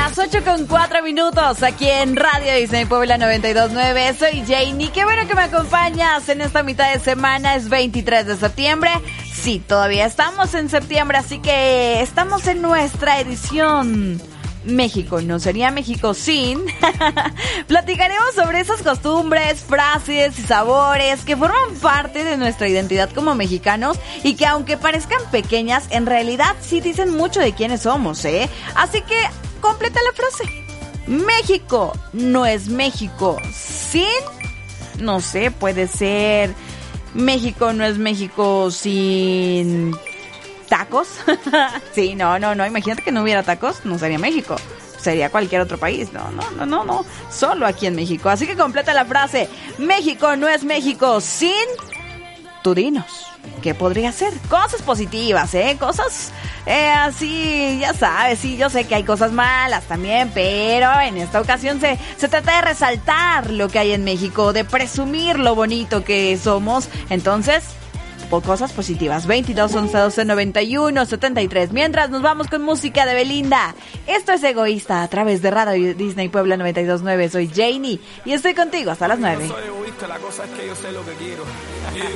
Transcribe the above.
Las 8:04 aquí en Radio Disney Puebla 92.9. Soy Janie. Qué bueno que me acompañas en esta mitad de semana. Es 23 de septiembre. Sí, todavía estamos en septiembre, así que estamos en nuestra edición México no sería México sin. Platicaremos sobre esas costumbres, frases y sabores que forman parte de nuestra identidad como mexicanos y que aunque parezcan pequeñas, en realidad sí dicen mucho de quiénes somos, ¿eh? Así que completa la frase. México no es México sin... No sé, puede ser... México no es México sin... ¿Tacos? Sí, no. Imagínate que no hubiera tacos, no sería México. Sería cualquier otro país. No. Solo aquí en México. Así que completa la frase. México no es México sin... Tú dinos. ¿Qué podría ser? Cosas positivas, cosas así, ya sabes, sí, yo sé que hay cosas malas también, pero en esta ocasión se trata de resaltar lo que hay en México, de presumir lo bonito que somos. Entonces... por cosas positivas. 22 11 12 91 73. Mientras nos vamos con música de Belinda. Esto es Egoísta a través de Radio Disney Puebla 92.9. Soy Janie y estoy contigo hasta las 9. No soy egoísta, la cosa es que yo sé lo que quiero.